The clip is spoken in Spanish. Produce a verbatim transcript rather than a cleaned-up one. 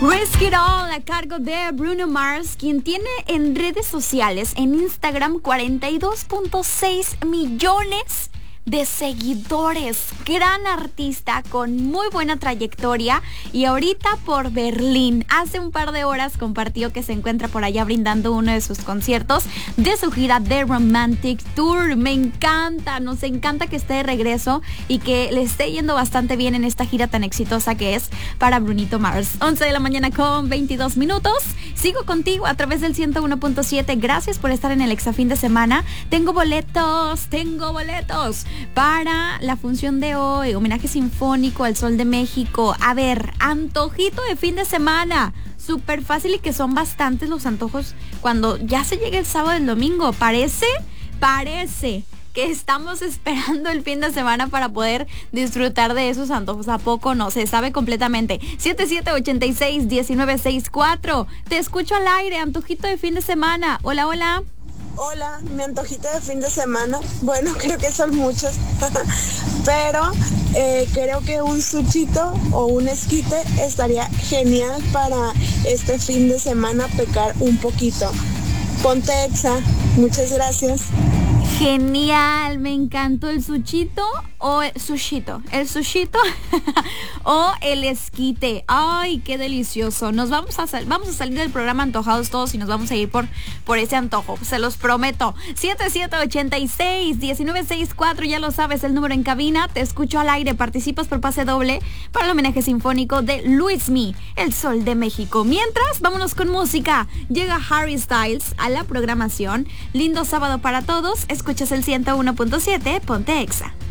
Risk It All a cargo de Bruno Mars, quien tiene en redes sociales, en Instagram, cuarenta y dos punto seis millones de seguidores. Gran artista con muy buena trayectoria y ahorita por Berlín. Hace un par de horas compartió que se encuentra por allá brindando uno de sus conciertos de su gira The Romantic Tour. Me encanta, nos encanta que esté de regreso y que le esté yendo bastante bien en esta gira tan exitosa que es para Brunito Mars. once de la mañana con veintidós minutos. Sigo contigo a través del ciento uno punto siete. Gracias por estar en el Exa Fin de Semana. Tengo boletos, tengo boletos para la función de hoy, homenaje sinfónico al Sol de México. A ver, antojito de fin de semana, súper fácil y que son bastantes los antojos cuando ya se llega el sábado y el domingo. Parece, parece que estamos esperando el fin de semana para poder disfrutar de esos antojos. ¿A poco no? Se sabe completamente. siete siete ocho seis, uno nueve seis cuatro. Te escucho al aire, antojito de fin de semana. Hola, hola. Hola, mi antojito de fin de semana, bueno, creo que son muchos, pero eh, creo que un sushito o un esquite estaría genial para este fin de semana pecar un poquito. Ponte Exa, muchas gracias. Genial, me encantó el sushito o el sushito, el sushito o el esquite. Ay, qué delicioso. Nos vamos a sal- vamos a salir del programa antojados todos y nos vamos a ir por por ese antojo, se los prometo. siete siete ocho seis, uno nueve seis cuatro, ya lo sabes, el número en cabina. Te escucho al aire, participas por pase doble para el homenaje sinfónico de Luismi, el Sol de México. Mientras, vámonos con música. Llega Harry Styles a la programación. Lindo sábado para todos. Escuchas el ciento uno punto siete, ponte Exa.